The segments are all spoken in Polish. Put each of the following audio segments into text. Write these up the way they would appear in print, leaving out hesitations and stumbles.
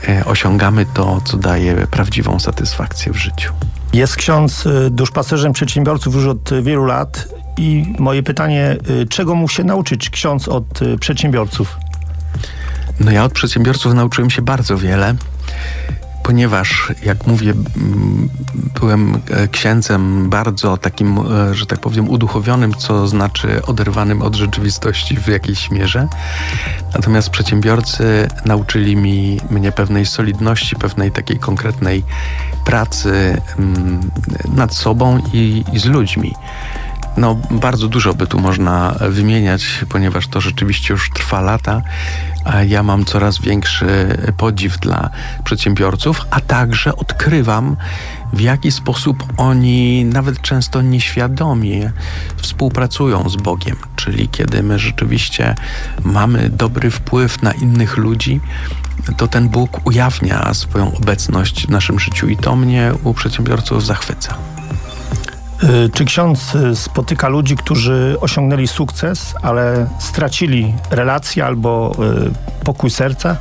osiągamy to, co daje prawdziwą satysfakcję w życiu. Jest ksiądz duszpasterzem przedsiębiorców już od wielu lat i moje pytanie, czego mógł się nauczyć ksiądz od przedsiębiorców? No ja od przedsiębiorców nauczyłem się bardzo wiele, ponieważ, jak mówię, byłem księdzem bardzo takim, że tak powiem, uduchowionym, co znaczy oderwanym od rzeczywistości w jakiejś mierze. Natomiast przedsiębiorcy nauczyli mnie pewnej solidności, pewnej takiej konkretnej pracy nad sobą i z ludźmi. No, bardzo dużo by tu można wymieniać, ponieważ to rzeczywiście już trwa lata, a ja mam coraz większy podziw dla przedsiębiorców, a także odkrywam, w jaki sposób oni nawet często nieświadomie współpracują z Bogiem. Czyli kiedy my rzeczywiście mamy dobry wpływ na innych ludzi, to ten Bóg ujawnia swoją obecność w naszym życiu i to mnie u przedsiębiorców zachwyca. Czy ksiądz spotyka ludzi, którzy osiągnęli sukces, ale stracili relacje albo pokój serca?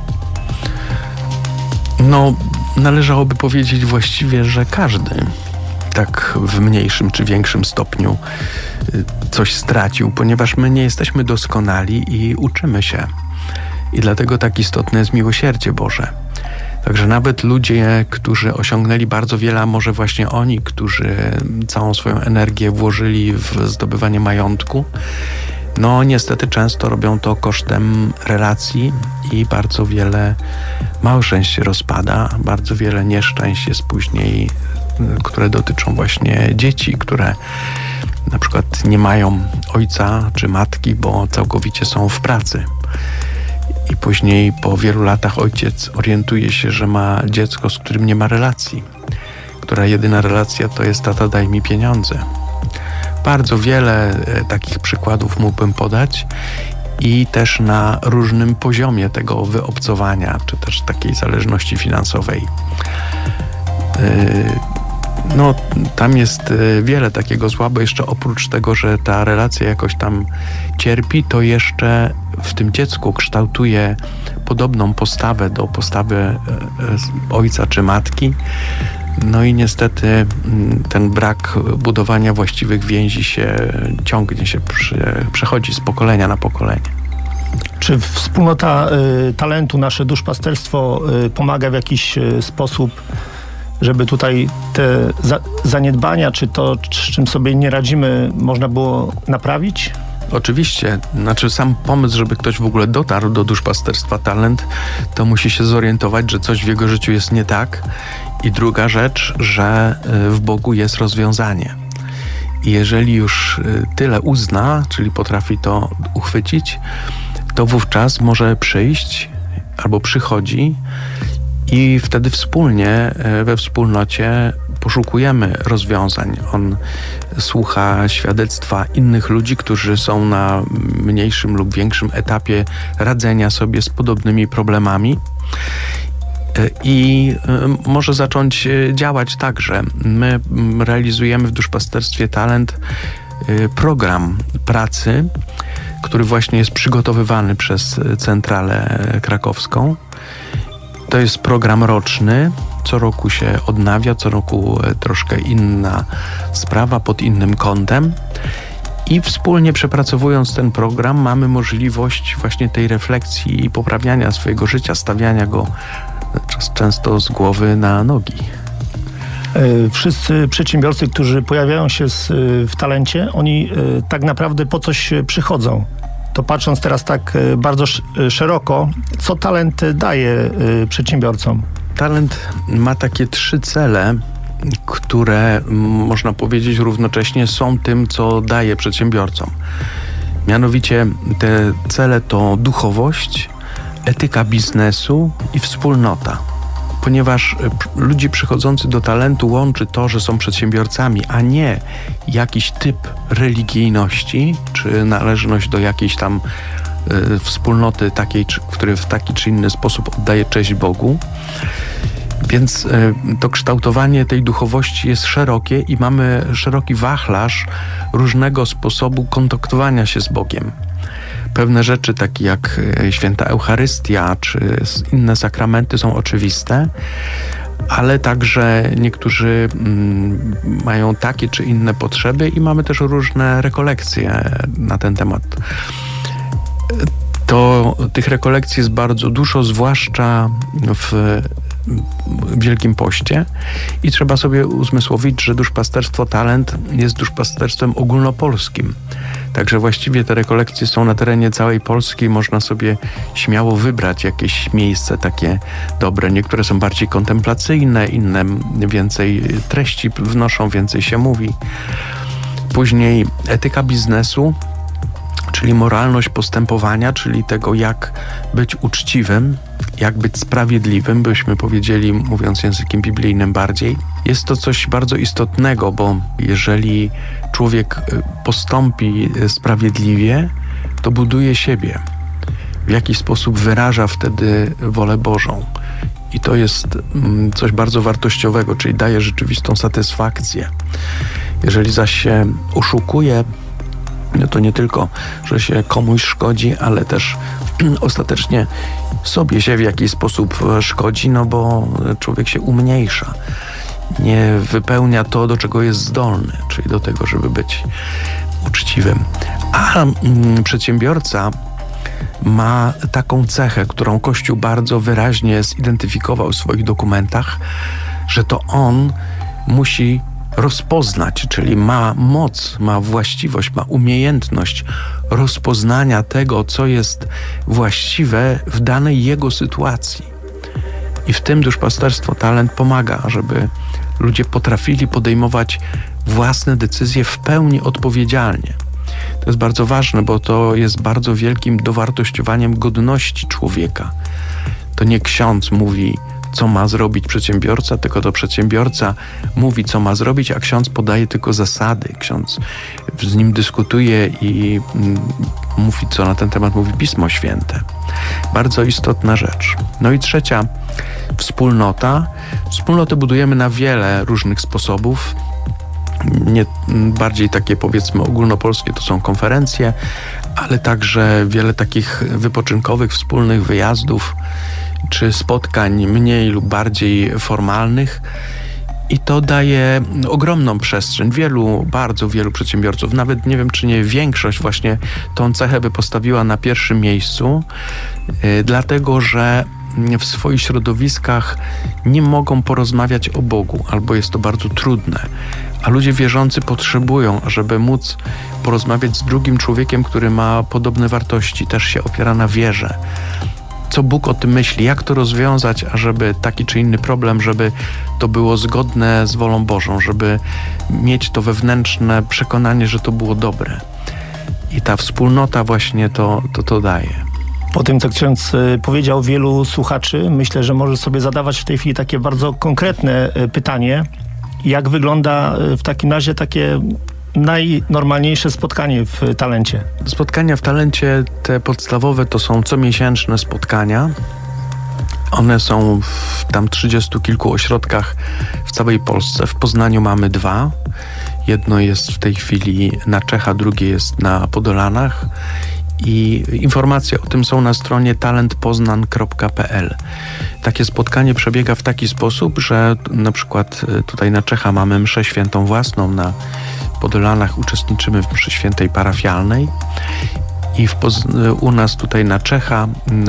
No, należałoby powiedzieć właściwie, że każdy tak w mniejszym czy większym stopniu coś stracił, ponieważ my nie jesteśmy doskonali i uczymy się. I dlatego tak istotne jest miłosierdzie Boże. Także nawet ludzie, którzy osiągnęli bardzo wiele, a może właśnie oni, którzy całą swoją energię włożyli w zdobywanie majątku, no niestety często robią to kosztem relacji i bardzo wiele małżeństw się rozpada, bardzo wiele nieszczęść jest później, które dotyczą właśnie dzieci, które na przykład nie mają ojca czy matki, bo całkowicie są w pracy. I później po wielu latach ojciec orientuje się, że ma dziecko, z którym nie ma relacji, która jedyna relacja to jest: tata, daj mi pieniądze. Bardzo wiele takich przykładów mógłbym podać i też na różnym poziomie tego wyobcowania, czy też takiej zależności finansowej. No, tam jest wiele takiego zła, bo jeszcze oprócz tego, że ta relacja jakoś tam cierpi, to jeszcze w tym dziecku kształtuje podobną postawę do postawy ojca czy matki. No i niestety ten brak budowania właściwych więzi się ciągnie, przechodzi z pokolenia na pokolenie. Czy wspólnota talentu, nasze duszpasterstwo pomaga w jakiś sposób, żeby tutaj te zaniedbania, czy to, z czym sobie nie radzimy, można było naprawić? Oczywiście. Znaczy sam pomysł, żeby ktoś w ogóle dotarł do duszpasterstwa Talent, to musi się zorientować, że coś w jego życiu jest nie tak. I druga rzecz, że w Bogu jest rozwiązanie. I jeżeli już tyle uzna, czyli potrafi to uchwycić, to wówczas może przyjść albo przychodzi i wtedy wspólnie, we wspólnocie poszukujemy rozwiązań. On słucha świadectwa innych ludzi, którzy są na mniejszym lub większym etapie radzenia sobie z podobnymi problemami i może zacząć działać także. My realizujemy w Duszpasterstwie Talent program pracy, który właśnie jest przygotowywany przez centralę krakowską. To jest program roczny, co roku się odnawia, co roku troszkę inna sprawa pod innym kątem i wspólnie przepracowując ten program mamy możliwość właśnie tej refleksji i poprawiania swojego życia, stawiania go często z głowy na nogi. Wszyscy przedsiębiorcy, którzy pojawiają się w talencie, oni tak naprawdę po coś przychodzą. To patrząc teraz tak bardzo szeroko, co talent daje przedsiębiorcom? Talent ma takie 3 cele, które można powiedzieć równocześnie są tym, co daje przedsiębiorcom. Mianowicie te cele to duchowość, etyka biznesu i wspólnota. Ponieważ ludzi przychodzący do talentu łączy to, że są przedsiębiorcami, a nie jakiś typ religijności, czy należność do jakiejś tam wspólnoty takiej, który w taki czy inny sposób oddaje cześć Bogu. Więc to kształtowanie tej duchowości jest szerokie i mamy szeroki wachlarz różnego sposobu kontaktowania się z Bogiem. pewne rzeczy, takie jak święta Eucharystia czy inne sakramenty są oczywiste, ale także niektórzy mają takie czy inne potrzeby i mamy też różne rekolekcje na ten temat. To tych rekolekcji jest bardzo dużo, zwłaszcza w Wielkim Poście i trzeba sobie uzmysłowić, że duszpasterstwo Talent jest duszpasterstwem ogólnopolskim. Także właściwie te rekolekcje są na terenie całej Polski. Można sobie śmiało wybrać jakieś miejsce takie dobre. Niektóre są bardziej kontemplacyjne, inne więcej treści wnoszą, więcej się mówi. Później etyka biznesu, czyli moralność postępowania, czyli tego, jak być uczciwym, jak być sprawiedliwym, byśmy powiedzieli, mówiąc językiem biblijnym bardziej. Jest to coś bardzo istotnego, bo jeżeli człowiek postąpi sprawiedliwie, to buduje siebie. W jakiś sposób wyraża wtedy wolę Bożą. I to jest coś bardzo wartościowego, czyli daje rzeczywistą satysfakcję. Jeżeli zaś się oszukuje, no to nie tylko, że się komuś szkodzi, ale też ostatecznie sobie się w jakiś sposób szkodzi, no bo człowiek się umniejsza. Nie wypełnia to, do czego jest zdolny, czyli do tego, żeby być uczciwym. A przedsiębiorca ma taką cechę, którą Kościół bardzo wyraźnie zidentyfikował w swoich dokumentach, że to on musi rozpoznać, czyli ma moc, ma właściwość, ma umiejętność rozpoznania tego, co jest właściwe w danej jego sytuacji. I w tym duszpasterstwo Talent pomaga, żeby ludzie potrafili podejmować własne decyzje w pełni odpowiedzialnie. To jest bardzo ważne, bo to jest bardzo wielkim dowartościowaniem godności człowieka. To nie ksiądz mówi, co ma zrobić przedsiębiorca, tylko to przedsiębiorca mówi, co ma zrobić, a ksiądz podaje tylko zasady. Ksiądz z nim dyskutuje i mówi, co na ten temat mówi Pismo Święte. Bardzo istotna rzecz. No i trzecia, wspólnota. Wspólnotę budujemy na wiele różnych sposobów. Nie bardziej takie, powiedzmy, ogólnopolskie to są konferencje, ale także wiele takich wypoczynkowych, wspólnych wyjazdów czy spotkań mniej lub bardziej formalnych. I to daje ogromną przestrzeń. Bardzo wielu przedsiębiorców, nawet nie wiem, czy nie większość, właśnie tą cechę by postawiła na pierwszym miejscu, dlatego że w swoich środowiskach nie mogą porozmawiać o Bogu, albo jest to bardzo trudne. A ludzie wierzący potrzebują, żeby móc porozmawiać z drugim człowiekiem, który ma podobne wartości, też się opiera na wierze. Co Bóg o tym myśli, jak to rozwiązać, ażeby taki czy inny problem, żeby to było zgodne z wolą Bożą, żeby mieć to wewnętrzne przekonanie, że to było dobre. I ta wspólnota właśnie to daje. Po tym, co ksiądz powiedział, wielu słuchaczy, myślę, że może sobie zadawać w tej chwili takie bardzo konkretne pytanie. Jak wygląda w takim razie takie najnormalniejsze spotkanie w Talencie? Spotkania w Talencie, te podstawowe, to są comiesięczne spotkania. One są w tam 30 kilku ośrodkach w całej Polsce. W Poznaniu mamy 2. Jedno jest w tej chwili na Czechach, drugie jest na Podolanach. I informacje o tym są na stronie talentpoznan.pl. Takie spotkanie przebiega w taki sposób, że na przykład tutaj na Czecha mamy mszę świętą własną, na Podolanach uczestniczymy w mszy świętej parafialnej i u nas tutaj na Czecha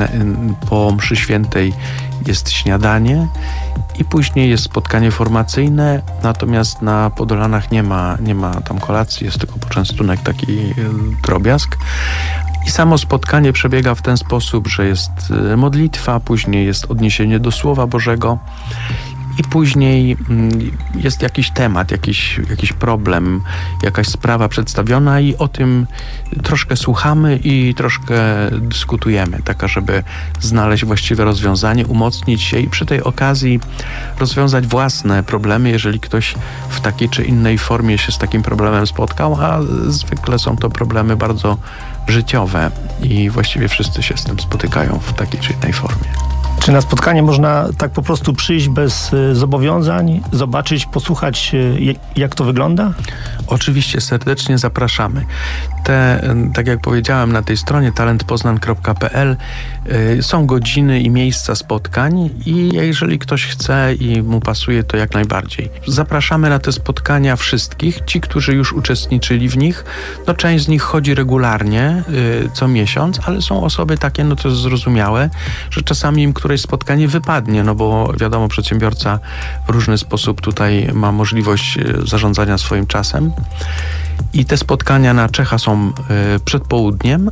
po mszy świętej jest śniadanie i później jest spotkanie formacyjne, natomiast na Podolanach nie ma tam kolacji, jest tylko poczęstunek, taki drobiazg. I samo spotkanie przebiega w ten sposób, że jest modlitwa, później jest odniesienie do Słowa Bożego i później jest jakiś temat, jakiś problem, jakaś sprawa przedstawiona i o tym troszkę słuchamy i troszkę dyskutujemy, taka, żeby znaleźć właściwe rozwiązanie, umocnić się i przy tej okazji rozwiązać własne problemy, jeżeli ktoś w takiej czy innej formie się z takim problemem spotkał, a zwykle są to problemy bardzo życiowe i właściwie wszyscy się z tym spotykają w takiej czy innej formie. Czy na spotkanie można tak po prostu przyjść bez zobowiązań, zobaczyć, posłuchać, jak to wygląda? Oczywiście serdecznie zapraszamy. tak jak powiedziałem, na tej stronie talentpoznań.pl są godziny i miejsca spotkań i jeżeli ktoś chce i mu pasuje, to jak najbardziej. Zapraszamy na te spotkania wszystkich, ci, którzy już uczestniczyli w nich. No, część z nich chodzi regularnie, co miesiąc, ale są osoby takie, no to jest zrozumiałe, że czasami im któreś spotkanie wypadnie, no bo wiadomo, przedsiębiorca w różny sposób tutaj ma możliwość zarządzania swoim czasem. I te spotkania na Czecha są przed południem,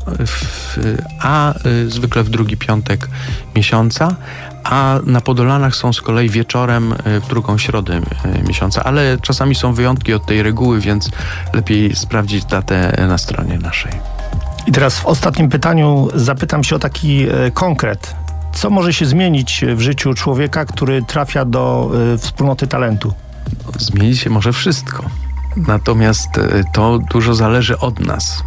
a zwykle w drugi piątek miesiąca, a na Podolanach są z kolei wieczorem w drugą środę miesiąca, ale czasami są wyjątki od tej reguły, więc lepiej sprawdzić datę na stronie naszej. I teraz w ostatnim pytaniu zapytam się o taki konkret. Co może się zmienić w życiu człowieka, który trafia do wspólnoty talentu? Zmieni się może wszystko. Natomiast to dużo zależy od nas.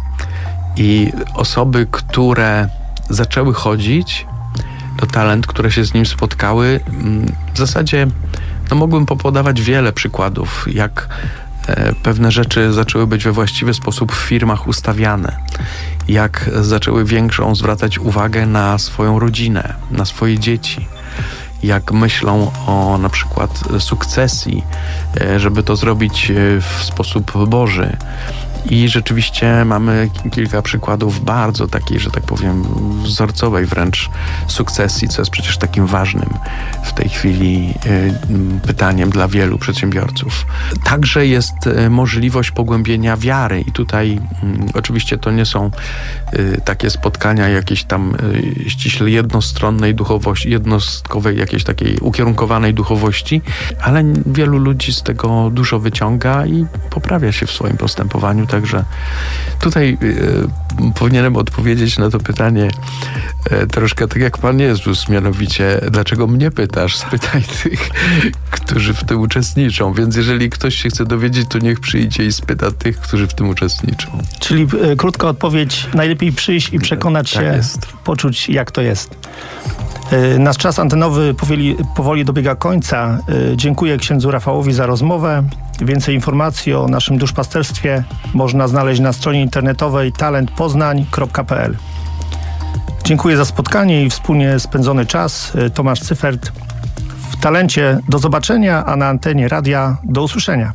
I osoby, które zaczęły chodzić do Talent, które się z nim spotkały, w zasadzie mógłbym podawać wiele przykładów, jak pewne rzeczy zaczęły być we właściwy sposób w firmach ustawiane, jak zaczęły większą zwracać uwagę na swoją rodzinę, na swoje dzieci, jak myślą o na przykład sukcesji, żeby to zrobić w sposób Boży. I rzeczywiście mamy kilka przykładów bardzo takiej, że tak powiem, wzorcowej wręcz sukcesji, co jest przecież takim ważnym w tej chwili pytaniem dla wielu przedsiębiorców. Także jest możliwość pogłębienia wiary i tutaj oczywiście to nie są takie spotkania jakiejś tam ściśle jednostronnej duchowości, jednostkowej jakiejś takiej ukierunkowanej duchowości, ale wielu ludzi z tego dużo wyciąga i poprawia się w swoim postępowaniu. Także tutaj powinienem odpowiedzieć na to pytanie troszkę tak jak Pan Jezus, mianowicie dlaczego mnie pytasz? Spytaj tych, którzy w tym uczestniczą. Więc jeżeli ktoś się chce dowiedzieć, to niech przyjdzie i spyta tych, którzy w tym uczestniczą. Czyli krótka odpowiedź, najlepiej przyjść i przekonać się, jest. Poczuć jak to jest. Nasz czas antenowy powoli dobiega końca. Dziękuję księdzu Rafałowi za rozmowę. Więcej informacji o naszym duszpasterstwie można znaleźć na stronie internetowej talentpoznań.pl. Dziękuję za spotkanie i wspólnie spędzony czas. Tomasz Cyfert w Talencie. Do zobaczenia, a na antenie radia do usłyszenia.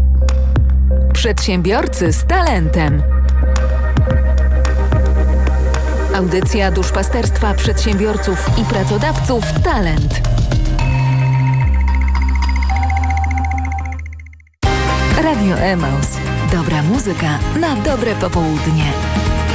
Przedsiębiorcy z talentem. Audycja duszpasterstwa przedsiębiorców i pracodawców Talent. Radio Emaus. Dobra muzyka na dobre popołudnie.